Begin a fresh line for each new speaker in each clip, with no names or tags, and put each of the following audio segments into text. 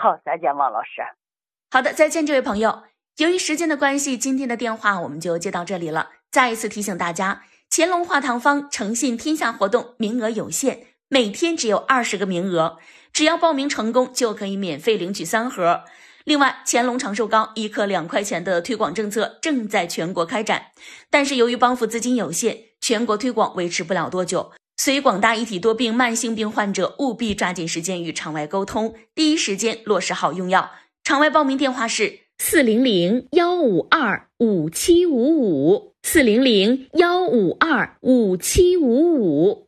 好，再见，王老师。
好的，再见，这位朋友。由于时间的关系，今天的电话我们就接到这里了。再一次提醒大家，乾隆话堂坊诚信天下活动名额有限，每天只有20个名额，只要报名成功就可以免费领取3盒。另外，乾隆长寿糕1颗2块钱的推广政策正在全国开展，但是由于帮扶资金有限，全国推广维持不了多久。所以广大一体多病慢性病患者务必抓紧时间与场外沟通，第一时间落实好用药。场外报名电话是400-152-5755 400-152-5755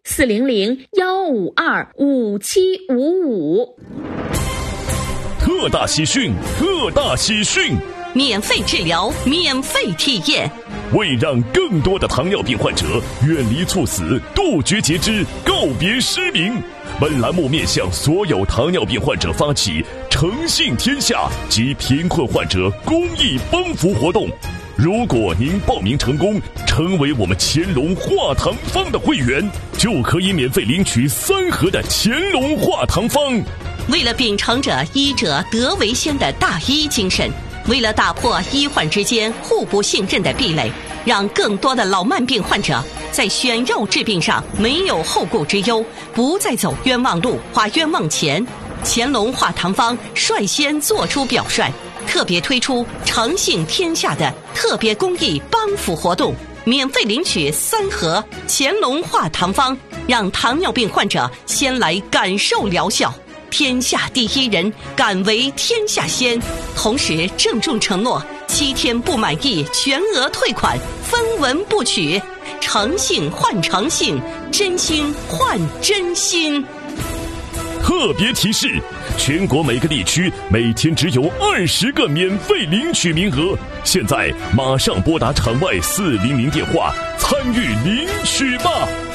400-152-5755。
特大喜讯，特大喜讯！
免费治疗，免费体验。
为让更多的糖尿病患者远离猝死，杜绝截肢，告别失明，本栏目面向所有糖尿病患者发起诚信天下及贫困患者公益帮扶活动。如果您报名成功，成为我们乾隆化堂坊的会员，就可以免费领取3盒的乾隆化堂坊。
为了秉承着医者德为先的大医精神，为了打破医患之间互不信任的壁垒，让更多的老慢病患者在选药治病上没有后顾之忧，不再走冤枉路，花冤枉钱，乾隆化堂坊率先做出表率，特别推出诚信天下的特别公益帮扶活动，免费领取3盒乾隆化堂坊，让糖尿病患者先来感受疗效。天下第一人，敢为天下先。同时郑重承诺，7天不满意全额退款，分文不取。诚信换诚信，真心换真心。
特别提示：全国每个地区每天只有20个免费领取名额，现在马上拨打场外400电话参与领取吧。